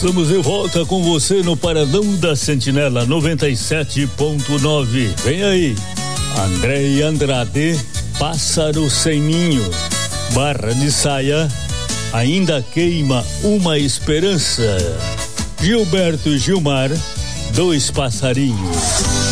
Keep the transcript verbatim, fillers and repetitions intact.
Estamos de volta com você no Paradão da Sentinela noventa e sete ponto nove. Vem aí, Andrei Andrade, Pássaro Sem Ninho, Barra de Saia, Ainda Queima Uma Esperança, Gilberto Gilmar, Dois Passarinhos.